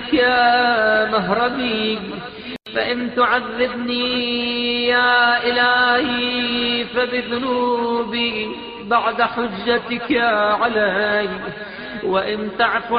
إليك يا مهربي، فإن تعذبني يا إلهي فبذنوبي بعد حجتك علي، وإن تعفو